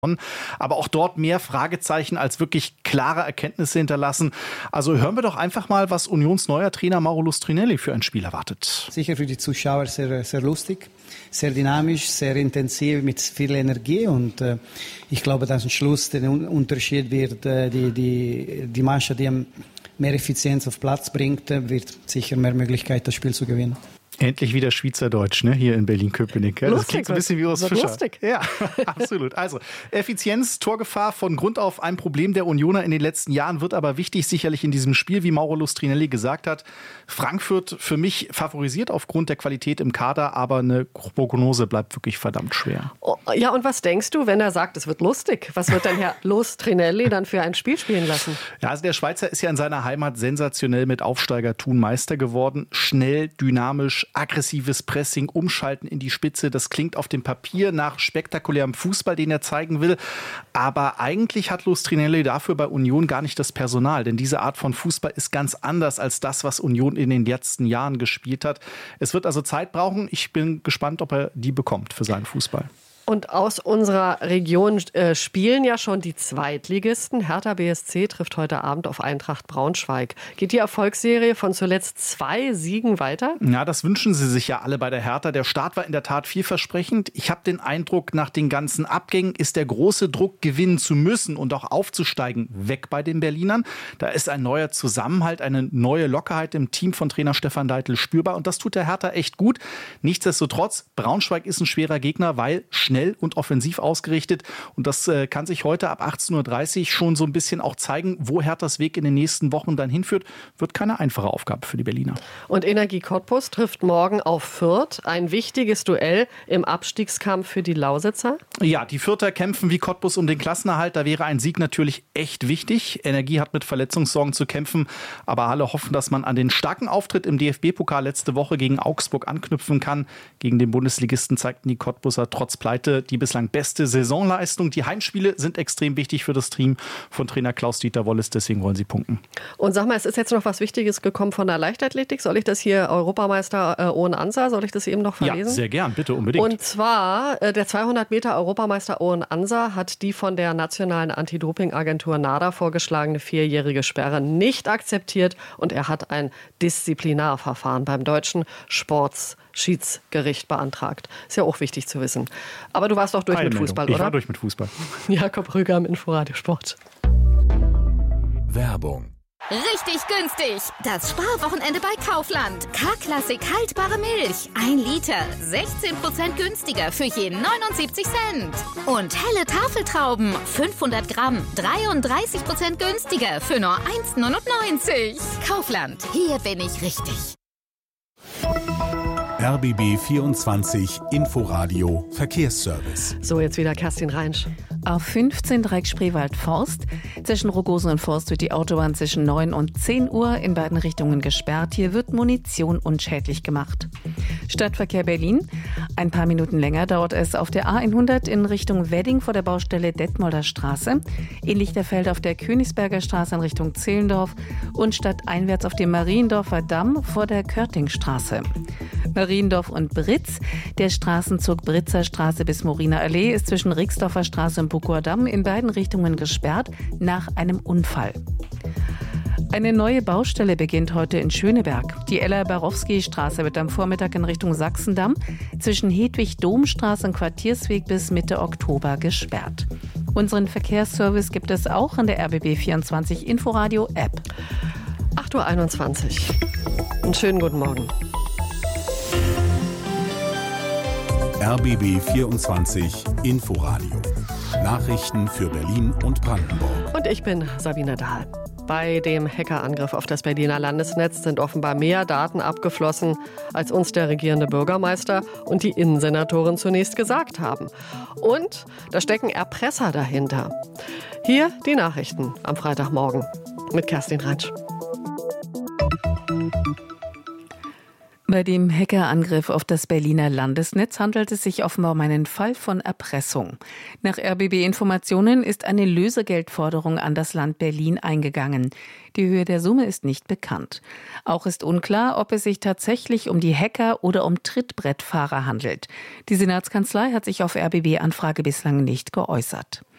aber auch dort mehr Fragezeichen als wirklich klare Erkenntnisse hinterlassen. Also hören wir doch einfach mal, was Unions neuer Trainer Mauro Lustrinelli für ein Spiel erwartet. Sicher für die Zuschauer sehr, sehr lustig, sehr dynamisch, sehr intensiv, mit viel Energie und ich glaube, dass am Schluss der Unterschied wird, die Mannschaft, die mehr Effizienz auf Platz bringt, wird sicher mehr Möglichkeit, das Spiel zu gewinnen. Endlich wieder Schweizerdeutsch, ne, hier in Berlin-Köpenick. Das klingt so ein bisschen wie Urs Fischer. Lustig. Ja, absolut. Also Effizienz, Torgefahr von Grund auf ein Problem der Unioner in den letzten Jahren, wird aber wichtig sicherlich in diesem Spiel, wie Mauro Lustrinelli gesagt hat. Frankfurt für mich favorisiert aufgrund der Qualität im Kader, aber eine Prognose bleibt wirklich verdammt schwer. Oh, ja, und was denkst du, wenn er sagt, es wird lustig? Was wird denn Herr Lustrinelli dann für ein Spiel spielen lassen? Ja, also der Schweizer ist ja in seiner Heimat sensationell mit Aufsteigertun Meister geworden. Schnell, dynamisch, aggressives Pressing, Umschalten in die Spitze. Das klingt auf dem Papier nach spektakulärem Fußball, den er zeigen will. Aber eigentlich hat Lustrinelli dafür bei Union gar nicht das Personal. Denn diese Art von Fußball ist ganz anders als das, was Union in den letzten Jahren gespielt hat. Es wird also Zeit brauchen. Ich bin gespannt, ob er die bekommt für seinen Fußball. Und aus unserer Region spielen ja schon die Zweitligisten. Hertha BSC trifft heute Abend auf Eintracht Braunschweig. Geht die Erfolgsserie von zuletzt 2 Siegen weiter? Ja, das wünschen sie sich ja alle bei der Hertha. Der Start war in der Tat vielversprechend. Ich habe den Eindruck, nach den ganzen Abgängen ist der große Druck, gewinnen zu müssen und auch aufzusteigen, weg bei den Berlinern. Da ist ein neuer Zusammenhalt, eine neue Lockerheit im Team von Trainer Stefan Leitl spürbar. Und das tut der Hertha echt gut. Nichtsdestotrotz, Braunschweig ist ein schwerer Gegner, weil schnell und offensiv ausgerichtet. Und das kann sich heute ab 18:30 Uhr schon so ein bisschen auch zeigen, wo Herthas Weg in den nächsten Wochen dann hinführt. Wird keine einfache Aufgabe für die Berliner. Und Energie Cottbus trifft morgen auf Fürth. Ein wichtiges Duell im Abstiegskampf für die Lausitzer. Ja, die Fürther kämpfen wie Cottbus um den Klassenerhalt. Da wäre ein Sieg natürlich echt wichtig. Energie hat mit Verletzungssorgen zu kämpfen. Aber alle hoffen, dass man an den starken Auftritt im DFB-Pokal letzte Woche gegen Augsburg anknüpfen kann. Gegen den Bundesligisten zeigten die Cottbuser trotz Pleite die bislang beste Saisonleistung. Die Heimspiele sind extrem wichtig für das Team von Trainer Klaus-Dieter Wolles. Deswegen wollen sie punkten. Und sag mal, es ist jetzt noch was Wichtiges gekommen von der Leichtathletik. Soll ich das hier, Europameister Owen Ansa, soll ich das eben noch verlesen? Ja, sehr gern, bitte, unbedingt. Und zwar, der 200-Meter-Europameister Owen Ansa hat die von der nationalen Anti-Doping-Agentur NADA vorgeschlagene 4-jährige Sperre nicht akzeptiert und er hat ein Disziplinarverfahren beim deutschen Sportschiedsgericht beantragt. Ist ja auch wichtig zu wissen. Aber du warst doch durch mit Fußball, oder? Ich war durch mit Fußball. Jakob Rüger im Inforadio Sport. Werbung. Richtig günstig. Das Sparwochenende bei Kaufland. K-Klassik haltbare Milch. 1 Liter. 16% günstiger für je 79 Cent. Und helle Tafeltrauben. 500 Gramm. 33% günstiger für nur 1,99. Kaufland. Hier bin ich richtig. RBB 24 Inforadio Verkehrsservice. So, jetzt wieder Kerstin Reinsch. A15 Dreieck Spreewald-Forst. Zwischen Rogosen und Forst wird die Autobahn zwischen 9 und 10 Uhr in beiden Richtungen gesperrt. Hier wird Munition unschädlich gemacht. Stadtverkehr Berlin. Ein paar Minuten länger dauert es auf der A100 in Richtung Wedding vor der Baustelle Detmolder Straße. In Lichterfeld auf der Königsberger Straße in Richtung Zehlendorf und stadteinwärts auf dem Mariendorfer Damm vor der Körtingstraße. Mariendorf und Britz. Der Straßenzug Britzer Straße bis Moriner Allee ist zwischen Rixdorfer Straße und Buckower Damm in beiden Richtungen gesperrt nach einem Unfall. Eine neue Baustelle beginnt heute in Schöneberg. Die Ella-Barowski-Straße wird am Vormittag in Richtung Sachsendamm zwischen Hedwig-Dom-Straße und Quartiersweg bis Mitte Oktober gesperrt. Unseren Verkehrsservice gibt es auch in der RBB24 Inforadio-App. 8:21 Uhr. Einen schönen guten Morgen. RBB 24 Inforadio. Nachrichten für Berlin und Brandenburg. Und ich bin Sabine Dahl. Bei dem Hackerangriff auf das Berliner Landesnetz sind offenbar mehr Daten abgeflossen, als uns der regierende Bürgermeister und die Innensenatorin zunächst gesagt haben. Und da stecken Erpresser dahinter. Hier die Nachrichten am Freitagmorgen mit Kerstin Reinsch. Bei dem Hackerangriff auf das Berliner Landesnetz handelt es sich offenbar um einen Fall von Erpressung. Nach RBB-Informationen ist eine Lösegeldforderung an das Land Berlin eingegangen. Die Höhe der Summe ist nicht bekannt. Auch ist unklar, ob es sich tatsächlich um die Hacker oder um Trittbrettfahrer handelt. Die Senatskanzlei hat sich auf RBB-Anfrage bislang nicht geäußert.